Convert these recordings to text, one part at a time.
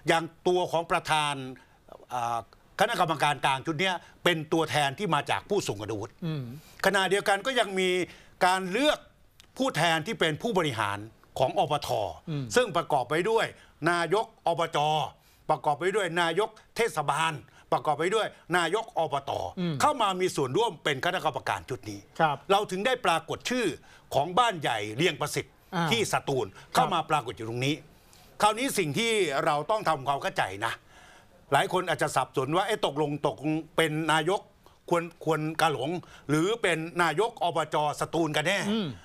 อย่างตัวของประธานคณะกรรมการกลางชุดนี้เป็นตัวแทนที่มาจากผู้ทรงคุณวุฒิขณะเดียวกันก็ยังมีการเลือกผู้แทนที่เป็นผู้บริหารของอบท.ซึ่งประกอบไปด้วยนายกอบจ.ประกอบไปด้วยนายกเทศบาลประกอบไปด้วยนายกอบต.เข้ามามีส่วนร่วมเป็นคณะกรรมการชุดนี้เราถึงได้ปรากฏชื่อของบ้านใหญ่เรียงประสิทธิ์ที่สตูลเข้ามาปรากฏอยู่ตรงนี้คราวนี้สิ่งที่เราต้องทำความเข้าใจนะหลายคนอาจจะสับสนว่าตกลงเป็นนายกควรกาหลงหรือเป็นนายกอบจ.สตูลกันแน่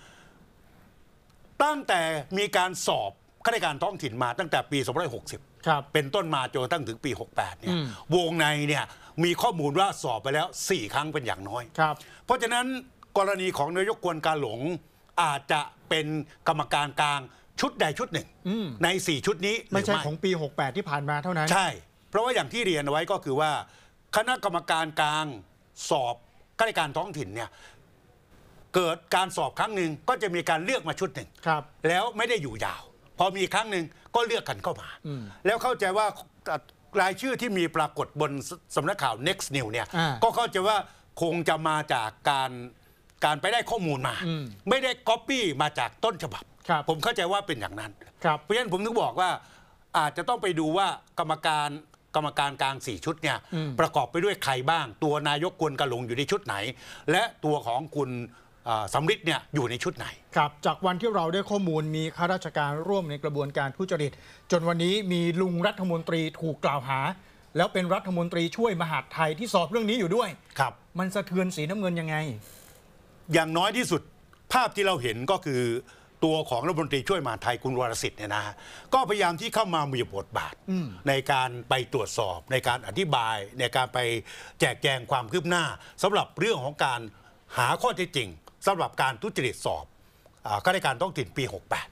ตั้งแต่มีการสอบข้าราชการท้องถิ่นมาตั้งแต่ปี2560เป็นต้นมาจนตั้งถึงปี68เนี่ยวงในเนี่ยมีข้อมูลว่าสอบไปแล้ว4 ครั้งเป็นอย่างน้อยเพราะฉะนั้นกรณีของนายกควรกาหลงอาจจะเป็นกรรมการกลางชุดใดชุดหนึ่งใน4ชุดนี้ไม่ใช่ของปี68ที่ผ่านมาเท่านั้นใช่เพราะว่าอย่างที่เรียนไว้ก็คือว่าคณะกรรมการกลางสอบข้าราชการท้องถิ่นเนี่ยเกิดการสอบครั้งหนึ่งก็จะมีการเลือกมาชุดหนึ่งแล้วไม่ได้อยู่ยาวพอมีครั้งหนึ่งก็เลือกกันเข้ามาแล้วเข้าใจว่ารายชื่อที่มีปรากฏบนสำนักข่าว Next News เนี่ยก็เข้าใจว่าคงจะมาจากการไปได้ข้อมูลมาไม่ได้ก๊อปปี้มาจากต้นฉบับผมเข้าใจว่าเป็นอย่างนั้นเพราะฉะนั้นผมถึงบอกว่าอาจจะต้องไปดูว่ากรรมการกลาง4ชุดเนี่ยประกอบไปด้วยใครบ้างตัวนายกควรกาหลงอยู่ในชุดไหนและตัวของคุณสำริดเนี่ยอยู่ในชุดไหนครับจากวันที่เราได้ข้อมูลมีข้าราชการร่วมในกระบวนการทุจริตจนวันนี้มีลุงรัฐมนตรีถูกกล่าวหาแล้วเป็นรัฐมนตรีช่วยมหาดไทยที่สอบเรื่องนี้อยู่ด้วยครับมันสะเทือนสีน้ำเงินยังไงอย่างน้อยที่สุดภาพที่เราเห็นก็คือตัวของรัฐมนตรีช่วยมหาดไทยคุณวรสิทธิ์เนี่ยนะก็พยายามที่เข้ามามีบทบาทในการไปตรวจสอบในการอธิบายในการไปแจกแจงความคืบหน้าสำหรับเรื่องของการหาข้อเท็จจริงสำหรับการทุจริตสอบข้าราชการท้องถิ่นปี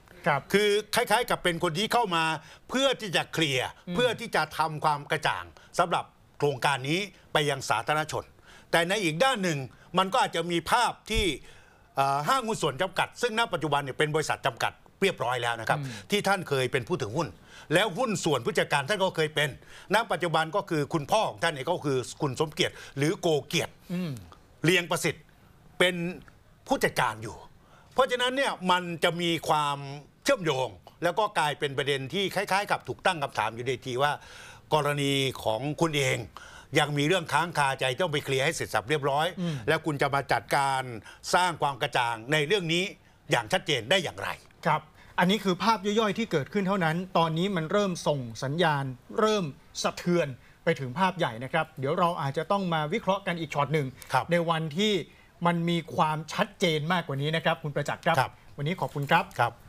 68คือคล้ายๆกับเป็นคนที่เข้ามาเพื่อที่จะเคลียร์เพื่อที่จะทำความกระจ่างสำหรับโครงการนี้ไปยังสาธารณชนแต่ในอีกด้านหนึ่งมันก็อาจจะมีภาพที่ห้างหุ้นส่วนจำกัดซึ่งณปัจจุบันเนี่ยเป็นบริษัทจำกัดเรียบร้อยแล้วนะครับที่ท่านเคยเป็นผู้ถือหุ้นแล้วหุ้นส่วนผู้จัดการท่านก็เคยเป็นณปัจจุบันก็คือคุณพ่อของท่านเองก็คือคุณสมเกียรติหรือโกเกียรติเลียงประสิทธิ์เป็นผู้จัดการอยู่เพราะฉะนั้นเนี่ยมันจะมีความเชื่อมโยงแล้วก็กลายเป็นประเด็นที่คล้ายๆกับถูกตั้งคำถามอยู่ในทีว่ากรณีของคุณเองยังมีเรื่องค้างคาใจต้องไปเคลียร์ให้เสร็จสับเรียบร้อยแล้วคุณจะมาจัดการสร้างความกระจ่างในเรื่องนี้อย่างชัดเจนได้อย่างไรครับอันนี้คือภาพย่อยๆที่เกิดขึ้นเท่านั้นตอนนี้มันเริ่มส่งสัญญาณเริ่มสะเทือนไปถึงภาพใหญ่นะครับเดี๋ยวเราอาจจะต้องมาวิเคราะห์กันอีกช็อตหนึ่งในวันที่มันมีความชัดเจนมากกว่านี้นะครับคุณประจักษ์ครับวันนี้ขอบคุณครับ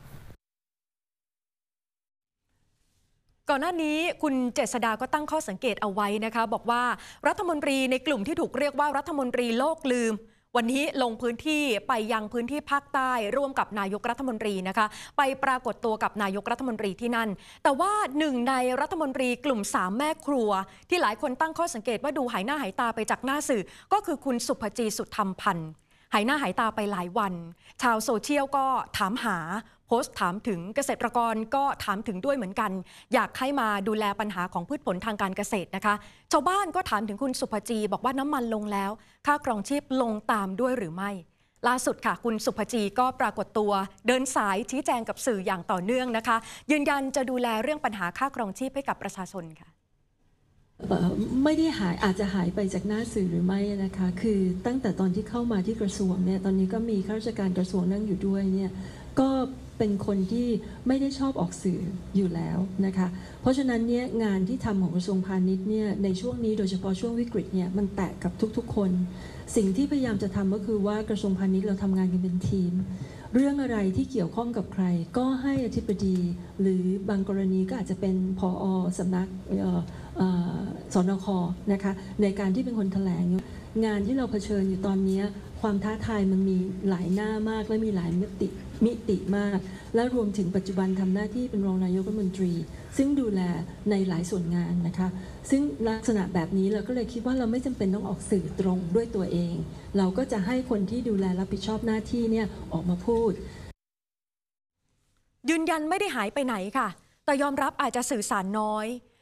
ก่อนหน้านี้คุณเจษฎาก็ตั้งข้อสังเกตเอาไว้นะคะบอกว่ารัฐมนตรีในกลุ่มที่ถูกเรียกว่ารัฐมนตรีโลกลืมวันนี้ลงพื้นที่ไปยังพื้นที่ภาคใต้ร่วมกับนายกรัฐมนตรีนะคะไปปรากฏตัวกับนายกรัฐมนตรีที่นั่นแต่ว่าหนึ่งในรัฐมนตรีกลุ่ม3แม่ครัวที่หลายคนตั้งข้อสังเกตว่าดูหายหน้าหายตาไปจากหน้าสื่อก็คือคุณสุภจีสุธรรมพันธ์หายหน้าหายตาไปหลายวันชาวโซเชียลก็ถามหาโพสต์ถามถึงเกษตรกรก็ถามถึงด้วยเหมือนกันอยากให้มาดูแลปัญหาของพืชผลทางการเกษตรนะคะชาวบ้านก็ถามถึงคุณสุภจีบอกว่าน้ำมันลงแล้วค่าครองชีพลงตามด้วยหรือไม่ล่าสุดค่ะคุณสุภจีก็ปรากฏตัวเดินสายชี้แจงกับสื่ออย่างต่อเนื่องนะคะยืนยันจะดูแลเรื่องปัญหาค่าครองชีพให้กับประชาชนค่ะไม่ได้หายอาจจะหายไปจากหน้าสื่อหรือไม่นะคะคือตั้งแต่ตอนที่เข้ามาที่กระทรวงเนี่ยตอนนี้ก็มีข้าราชการกระทรวงนั่งอยู่ด้วยเนี่ยก็เป็นคนที่ไม่ได้ชอบออกสื่ออยู่แล้วนะคะเพราะฉะนั้นเนี่ยงานที่ทำของกระทรวงพาณิชย์เนี่ยในช่วงนี้โดยเฉพาะช่วงวิกฤตเนี่ยมันแตกกับทุกๆคนสิ่งที่พยายามจะทำก็คือว่ากระทรวงพาณิชย์เราทำงานกันเป็นทีมเรื่องอะไรที่เกี่ยวข้องกับใครก็ให้อธิบดีหรือบางกรณีก็อาจจะเป็นผอ.สำนักสนค.นะคะในการที่เป็นคนแถลงงานที่เราเผชิญอยู่ตอนนี้ความท้าทายมันมีหลายหน้ามากและมีหลายมิติมากและรวมถึงปัจจุบันทำหน้าที่เป็นรองนายกรัฐมนตรีซึ่งดูแลในหลายส่วนงานนะคะซึ่งลักษณะแบบนี้เราก็เลยคิดว่าเราไม่จำเป็นต้องออกสื่อตรงด้วยตัวเองเราก็จะให้คนที่ดูแลรับผิดชอบหน้าที่เนี่ยออกมาพูดยืนยันไม่ได้หายไปไหนค่ะแต่ยอมรับอาจจะสื่อสารน้อย